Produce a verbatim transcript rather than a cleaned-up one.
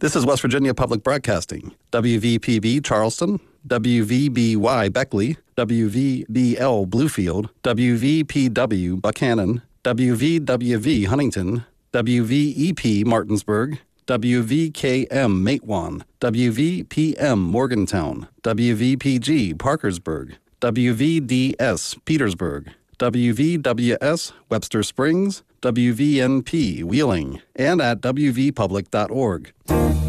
This is West Virginia Public Broadcasting, W V P B Charleston, W V B Y Beckley, W V B L Bluefield, W V P W Buchanan, W V W V Huntington, W V E P Martinsburg, W V K M Matewan, W V P M Morgantown, W V P G Parkersburg, W V D S Petersburg, W V W S Webster Springs, W V N P Wheeling, and at W V public dot org.